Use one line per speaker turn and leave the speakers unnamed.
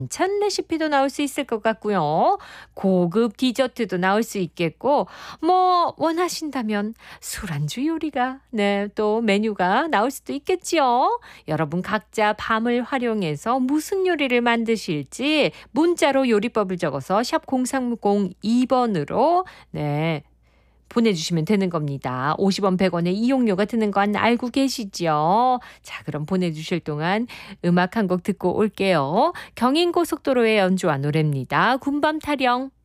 찬 레시피도 나올 수 있을 것 같고요. 고급 디저트도 나올 수 있겠고, 뭐 원하신다면 술안주 요리가 또 메뉴가 나올 수도 있겠지요. 여러분 각자 밤을 활용해서 무슨 요리를 만드실지 문자로 요리법을 적어서 샵 0302번으로 보내주시면 되는 겁니다. 50원, 100원의 이용료가 드는 건 알고 계시죠? 자, 그럼 보내주실 동안 음악 한 곡 듣고 올게요. 경인고속도로에 연주한 노래입니다. 군밤 타령.